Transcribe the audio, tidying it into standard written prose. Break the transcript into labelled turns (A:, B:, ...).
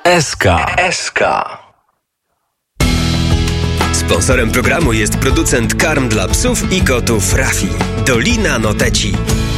A: SK. Sponsorem programu jest producent karm dla psów i kotów Rafi. Dolina Noteci.